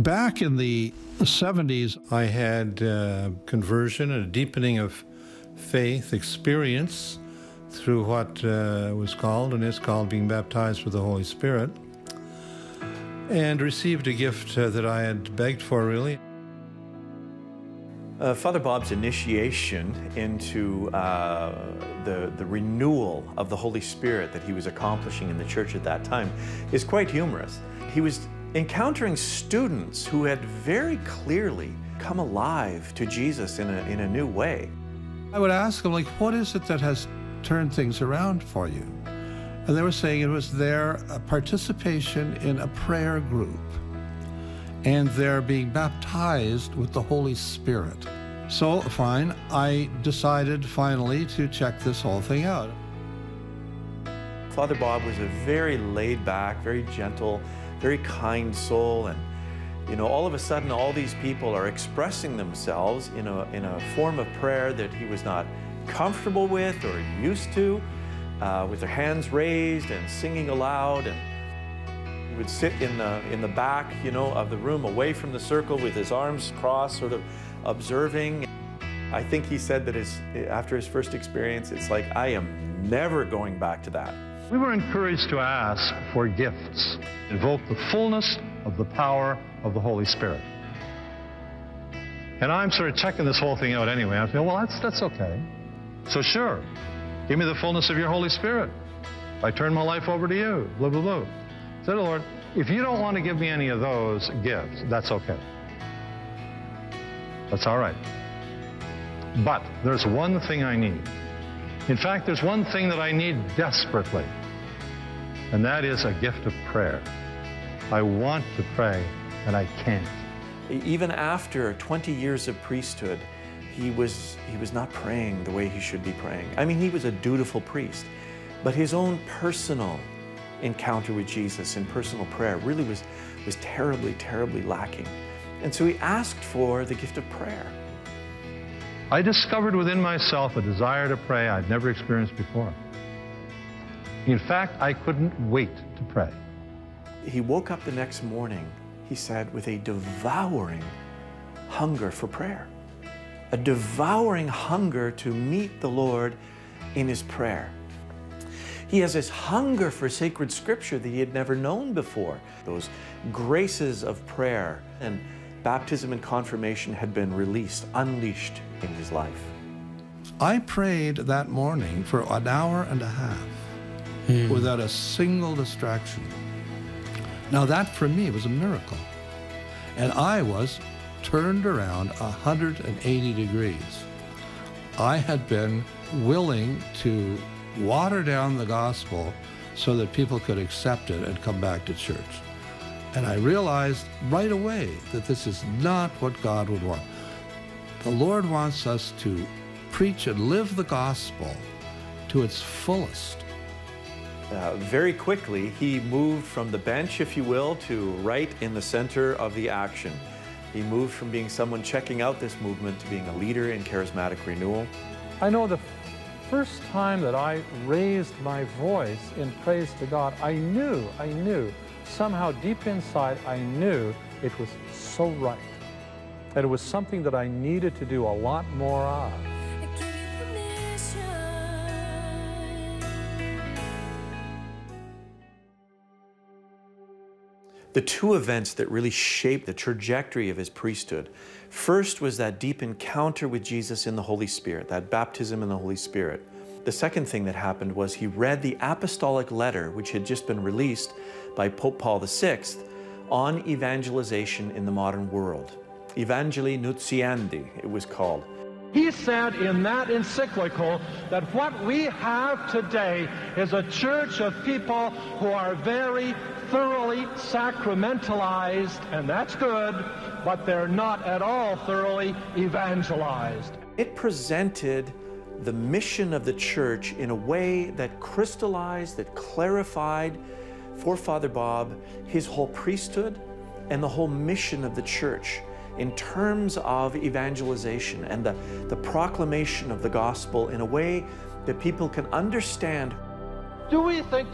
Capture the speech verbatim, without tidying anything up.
Back in the seventies, I had uh, conversion and a deepening of faith experience through what uh, was called and is called being baptized with the Holy Spirit, and received a gift uh, that I had begged for, really. Uh, Father Bob's initiation into uh, the, the renewal of the Holy Spirit that he was accomplishing in the church at that time is quite humorous. He was encountering students who had very clearly come alive to Jesus in a, in a new way. I would ask them, like, what is it that has turned things around for you? And they were saying it was their uh, participation in a prayer group and their being baptized with the Holy Spirit. So, fine, I decided finally to check this whole thing out. Father Bob was a very laid-back, very gentle, very kind soul, and you know, all of a sudden, all these people are expressing themselves in a, in a form of prayer that he was not comfortable with or used to, uh, with their hands raised and singing aloud. And he would sit in the, in the back, you know, of the room, away from the circle, with his arms crossed, sort of observing. I think he said that his, after his first experience, it's like, I am never going back to that. We were encouraged to ask for gifts, invoke the fullness of the power of the Holy Spirit. And I'm sort of checking this whole thing out anyway. I'm saying, well, that's, that's okay. So sure, give me the fullness of your Holy Spirit. I turn my life over to you, blah, blah, blah. I said, Lord, if you don't want to give me any of those gifts, that's okay. That's all right. But there's one thing I need. In fact, there's one thing that I need desperately, and that is a gift of prayer. I want to pray, and I can't. Even after twenty years of priesthood, he was, he was not praying the way he should be praying. I mean, he was a dutiful priest, but his own personal encounter with Jesus in personal prayer really was, was terribly, terribly lacking. And so he asked for the gift of prayer. I discovered within myself a desire to pray I'd never experienced before. In fact, I couldn't wait to pray. He woke up the next morning, he said, with a devouring hunger for prayer, a devouring hunger to meet the Lord in his prayer. He has this hunger for sacred scripture that he had never known before. Those graces of prayer and baptism and confirmation had been released, unleashed in his life. I prayed that morning for an hour and a half mm. without a single distraction. Now that for me was a miracle. And I was turned around one hundred eighty degrees. I had been willing to water down the gospel so that people could accept it and come back to church. And I realized right away that this is not what God would want. The Lord wants us to preach and live the gospel to its fullest. Uh, very quickly, he moved from the bench, if you will, to right in the center of the action. He moved from being someone checking out this movement to being a leader in charismatic renewal. I know the first time that I raised my voice in praise to God, I knew, I knew, somehow deep inside, I knew it was so right. And it was something that I needed to do a lot more of. The two events that really shaped the trajectory of his priesthood, first was that deep encounter with Jesus in the Holy Spirit, that baptism in the Holy Spirit. The second thing that happened was he read the apostolic letter, which had just been released by Pope Paul the Sixth, on evangelization in the modern world. Evangelii Nuntiandi, it was called. He said in that encyclical that what we have today is a church of people who are very thoroughly sacramentalized, and that's good, but they're not at all thoroughly evangelized. It presented the mission of the church in a way that crystallized, that clarified for Father Bob his whole priesthood and the whole mission of the church in terms of evangelization and the, the proclamation of the gospel in a way that people can understand. Do we think